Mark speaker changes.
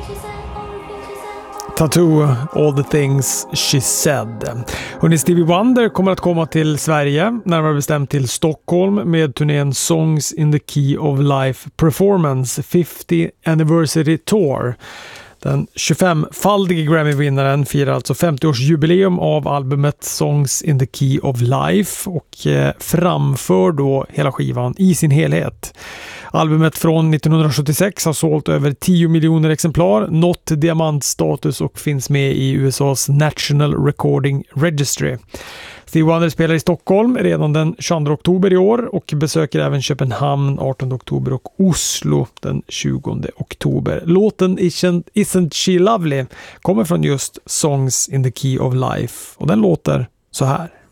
Speaker 1: Tattoo, All the things she said. Och Stevie Wonder kommer att komma till Sverige, närmare bestämt till Stockholm, med turnén Songs in the Key of Life Performance 50 Anniversary Tour. Den 25-faldige Grammy-vinnaren firar alltså 50-årsjubileum av albumet Songs in the Key of Life och framför då hela skivan i sin helhet. Albumet från 1976 har sålt över 10 miljoner exemplar, nått diamantstatus och finns med i USAs National Recording Registry. Stevie Wonder spelar i Stockholm redan den 22 oktober i år och besöker även Köpenhamn 18 oktober och Oslo den 20 oktober. Låten Isn't She Lovely kommer från just Songs in the Key of Life och den låter så här.